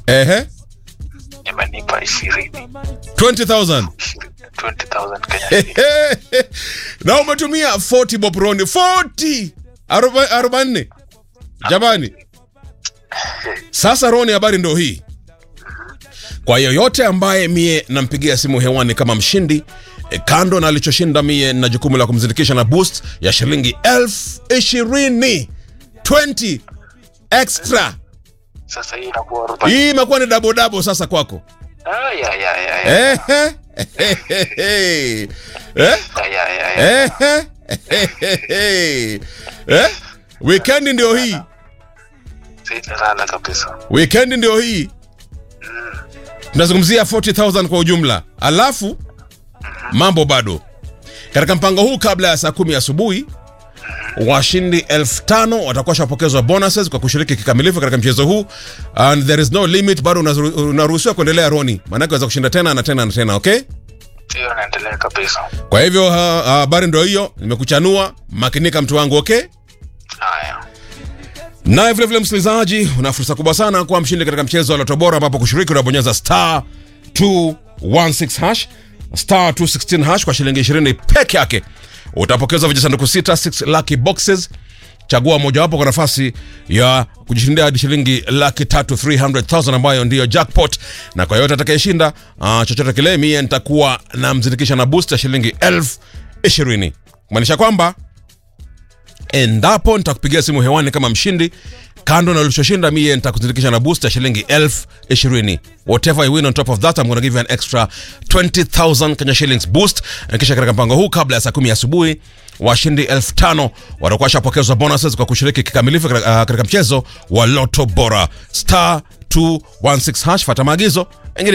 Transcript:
Imenipa 20. 20,000. 20,000 Kenya shillings. Na umetumia 40 bob Ronnie. 40. 40. Jamani. Sasa Ronnie, habari ndo hii. Kwa yoyote ambaye mie nampigia simu hewani kama mshindi, kando na alichoshinda, mie na jukumu la kumzindikisha na boost ya shilingi 20,000. 20 extra. Sasa hii inakuwa 40. Hii imekuwa ni double sasa kwako. Weekend ndio hii. Sitalala kabisa. Weekend ndio hii. Tunazungumzia 40,000 kwa ujumla. Alafu mambo bado. Katika mpango huu, kabla ya saa 10 asubuhi, washindi 5,000 watakuwa shapokezwa bonuses kwa kushiriki kikamilifu katika mchezo huu, and there is no limit. Bado unaruhusiwa kuendelea Ronnie, maana unaweza kushinda tena na tena na tena. Okay, Sio, naendelea kabisa. kwa hivyo habari ndio hiyo, nimekuchanua. Makinika mtu wangu. Okay, Haya. na vile vile msikilizaji, una fursa kubwa sana kuwa mshindi katika mchezo wa Lotto Bora, ambapo kushiriki unabonyeza *216# *216# kwa shilingi 20 peke yake. Utapokeza vijisanduku 6 lucky boxes. Chagua mojawapo kwa nafasi ya kujishindia hadi shilingi 300,000 ambayo ndiyo jackpot. Na kwa yote atakayeshinda chochote kile, mie nitakuwa na mzindikisha na boost ya shilingi 20,000. Kumaanisha kwamba endapo nitakupigia simu hewani kama mshindi, kando na ulichoshinda, mie nitakuzindikisha na boost ya shilingi 20,000. Whatever you win on top of that, I'm going to give you an extra 20,000 Kenya shillings boost. Kisha katika mpango huu, kabla ya saa 10 asubuhi, washindi 5,000 watakuwa washapokezwa bonuses kwa kushiriki kikamilifu katika mchezo wa Lotto Bora. *216#. Fuata maagizo.